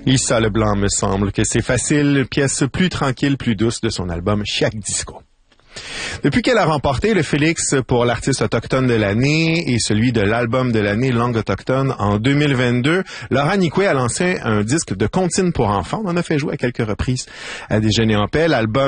Issa Leblanc, me semble que c'est facile, pièce plus tranquille, plus douce de son album Chiac Disco. Depuis qu'elle a remporté le Félix pour l'artiste autochtone de l'année et celui de l'album de l'année langue autochtone en 2022, Laura Nicoué a lancé un disque de comptines pour enfants. On en a fait jouer à quelques reprises à Déjeuner en paix. L'album